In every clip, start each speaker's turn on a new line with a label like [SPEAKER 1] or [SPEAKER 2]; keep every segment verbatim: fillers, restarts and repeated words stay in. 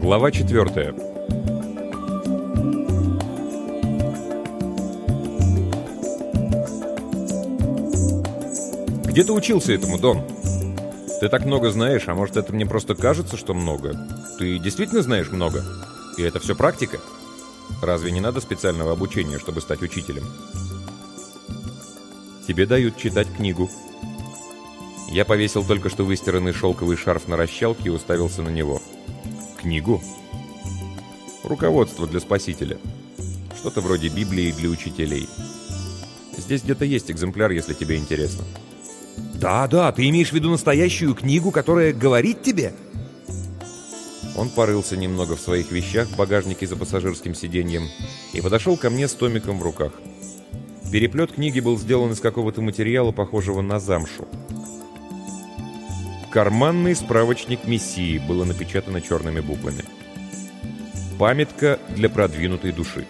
[SPEAKER 1] Глава четвертая. Где ты учился этому, Дон? Ты так много знаешь, а может, это мне просто кажется, что много? Ты действительно знаешь много? И это все практика? Разве не надо специального обучения, чтобы стать учителем? Тебе дают читать книгу. Я повесил только что выстиранный шелковый шарф на расщелке и уставился на него. Книгу? Руководство для спасителя. Что-то вроде Библии для учителей. Здесь где-то есть экземпляр, если тебе интересно.
[SPEAKER 2] Да, да, ты имеешь в виду настоящую книгу, которая говорит тебе?
[SPEAKER 1] Он порылся немного в своих вещах в багажнике за пассажирским сиденьем и подошел ко мне с томиком в руках. Переплет книги был сделан из какого-то материала, похожего на замшу. «Карманный справочник Мессии» было напечатано черными буквами. «Памятка для продвинутой души».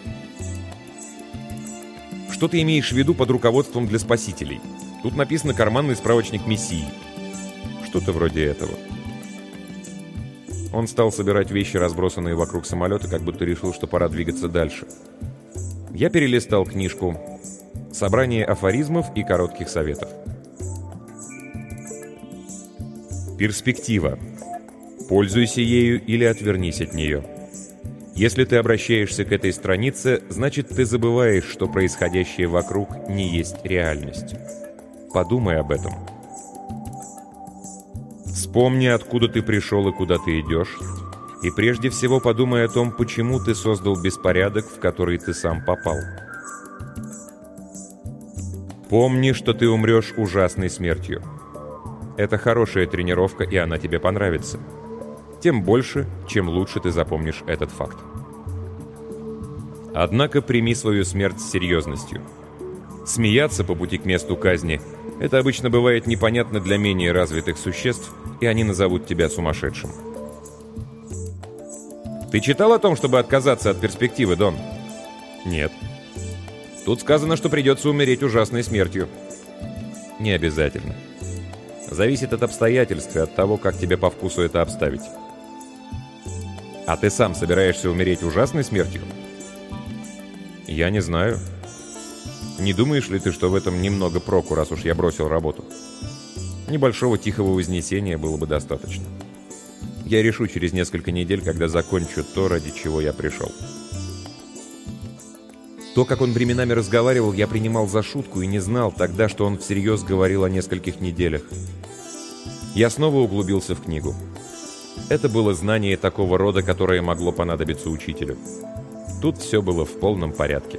[SPEAKER 1] Что ты имеешь в виду под руководством для спасителей? Тут написано «Карманный справочник Мессии». Что-то вроде этого. Он стал собирать вещи, разбросанные вокруг самолета, как будто решил, что пора двигаться дальше. Я перелистал книжку «Собрание афоризмов и коротких советов». Перспектива. Пользуйся ею или отвернись от нее. Если ты обращаешься к этой странице, значит, ты забываешь, что происходящее вокруг не есть реальность. Подумай об этом. Вспомни, откуда ты пришел и куда ты идешь, и прежде всего подумай о том, почему ты создал беспорядок, в который ты сам попал. Помни, что ты умрешь ужасной смертью. Это хорошая тренировка, и она тебе понравится. Тем больше, чем лучше ты запомнишь этот факт. Однако прими свою смерть с серьезностью. Смеяться по пути к месту казни – это обычно бывает непонятно для менее развитых существ, и они назовут тебя сумасшедшим. Ты читал о том, чтобы отказаться от перспективы, Дон? Нет. Тут сказано, что придется умереть ужасной смертью. Не обязательно. Зависит от обстоятельств и от того, как тебе по вкусу это обставить. А ты сам собираешься умереть ужасной смертью? Я не знаю. Не думаешь ли ты, что в этом немного проку, раз уж я бросил работу? Небольшого тихого вознесения было бы достаточно. Я решу через несколько недель, когда закончу то, ради чего я пришел. То, как он временами разговаривал, я принимал за шутку и не знал тогда, что он всерьез говорил о нескольких неделях. Я снова углубился в книгу. Это было знание такого рода, которое могло понадобиться учителю. Тут все было в полном порядке.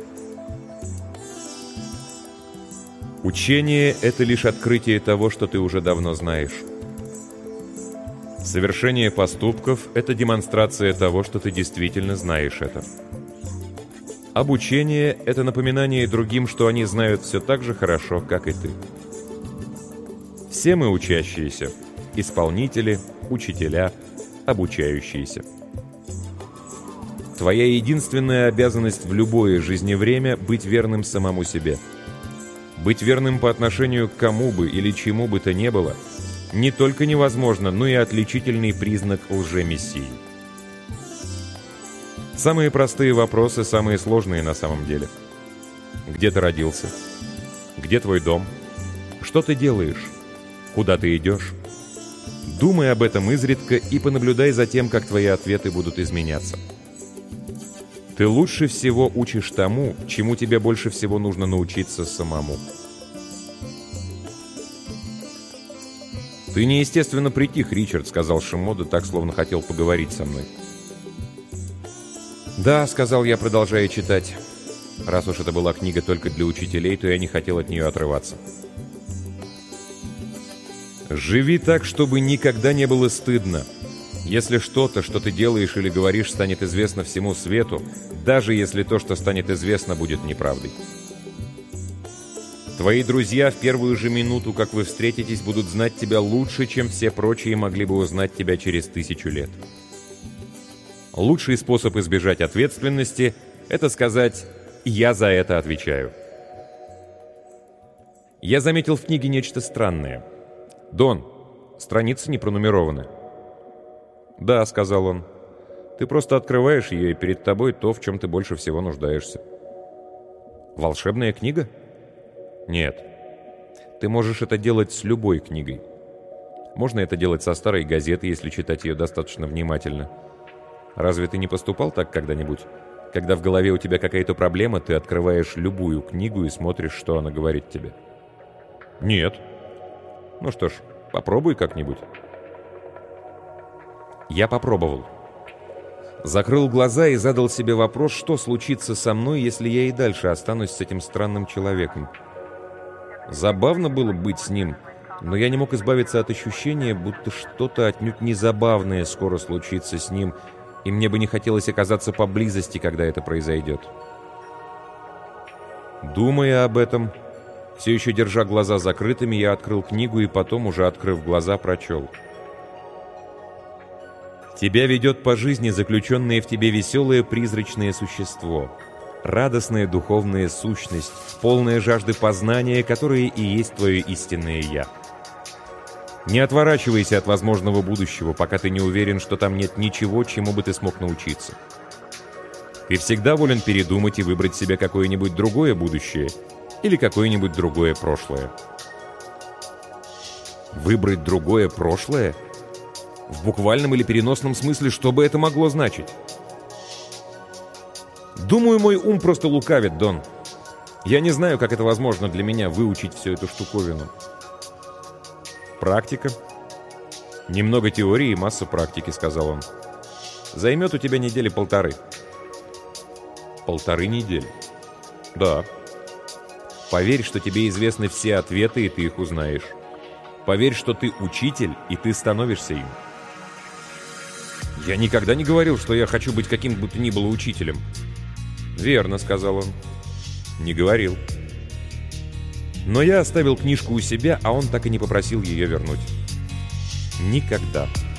[SPEAKER 1] Учение — это лишь открытие того, что ты уже давно знаешь. Совершение поступков — это демонстрация того, что ты действительно знаешь это. Обучение — это напоминание другим, что они знают все так же хорошо, как и ты. Все мы учащиеся, исполнители, учителя, обучающиеся. Твоя единственная обязанность в любое жизневремя — быть верным самому себе. Быть верным по отношению к кому бы или чему бы то ни было не только невозможно, но и отличительный признак лжемессии. Самые простые вопросы, самые сложные на самом деле. Где ты родился? Где твой дом? Что ты делаешь? Куда ты идешь? Думай об этом изредка и понаблюдай за тем, как твои ответы будут изменяться. Ты лучше всего учишь тому, чему тебе больше всего нужно научиться самому. «Ты неестественно притих, Ричард», — сказал Шимода, так, словно хотел поговорить со мной. «Да», — сказал я, продолжая читать. Раз уж это была книга только для учителей, то я не хотел от нее отрываться. «Живи так, чтобы никогда не было стыдно. Если что-то, что ты делаешь или говоришь, станет известно всему свету, даже если то, что станет известно, будет неправдой. Твои друзья в первую же минуту, как вы встретитесь, будут знать тебя лучше, чем все прочие могли бы узнать тебя через тысячу лет. Лучший способ избежать ответственности – это сказать «я за это отвечаю». Я заметил в книге нечто странное. «Дон, страницы не пронумерованы». «Да», — сказал он. Ты просто открываешь ее, и перед тобой то, в чем ты больше всего нуждаешься. Волшебная книга? Нет. Ты можешь это делать с любой книгой. Можно это делать со старой газеты, если читать ее достаточно внимательно. Разве ты не поступал так когда-нибудь? Когда в голове у тебя какая-то проблема, ты открываешь любую книгу и смотришь, что она говорит тебе. Нет. Ну что ж, попробуй как-нибудь. Я попробовал. Закрыл глаза и задал себе вопрос, что случится со мной, если я и дальше останусь с этим странным человеком. Забавно было быть с ним, но я не мог избавиться от ощущения, будто что-то отнюдь незабавное скоро случится с ним, и мне бы не хотелось оказаться поблизости, когда это произойдет. Думая об этом, все еще держа глаза закрытыми, я открыл книгу и потом, уже открыв глаза, прочел. «Тебя ведет по жизни заключенное в тебе веселое призрачное существо, радостная духовная сущность, полная жажды познания, которая и есть твое истинное «Я». Не отворачивайся от возможного будущего, пока ты не уверен, что там нет ничего, чему бы ты смог научиться. Ты всегда волен передумать и выбрать себе какое-нибудь другое будущее или какое-нибудь другое прошлое». Выбрать другое прошлое? В буквальном или переносном смысле, что бы это могло значить? Думаю, мой ум просто лукавит, Дон. Я не знаю, как это возможно для меня выучить всю эту штуковину. Практика. Немного теории и масса практики, сказал он. Займет у тебя недели полторы. Полторы недели? Да. Поверь, что тебе известны все ответы, и ты их узнаешь. Поверь, что ты учитель, и ты становишься им. Я никогда не говорил, что я хочу быть каким бы то ни было учителем. Верно, сказал он. Не говорил. Но я оставил книжку у себя, а он так и не попросил ее вернуть. Никогда.